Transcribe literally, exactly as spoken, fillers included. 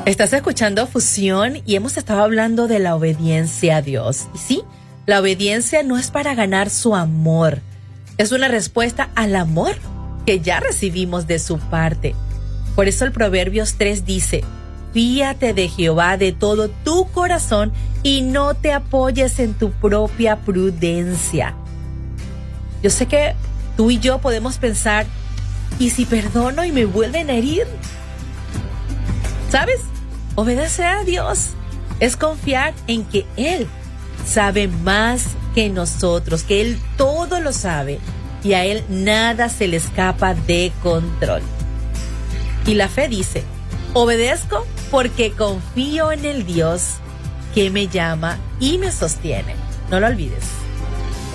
Estás escuchando Fusión y hemos estado hablando de la obediencia a Dios. Y sí, la obediencia no es para ganar su amor. Es una respuesta al amor que ya recibimos de su parte. Por eso el Proverbios tres dice: fíate de Jehová de todo tu corazón y no te apoyes en tu propia prudencia. Yo sé que tú y yo podemos pensar, ¿y si perdono y me vuelven a herir? ¿Sabes? Obedecer a Dios es confiar en que Él sabe más que nosotros, que Él todo lo sabe y a Él nada se le escapa de control. Y la fe dice: obedezco porque confío en el Dios que me llama y me sostiene. No lo olvides.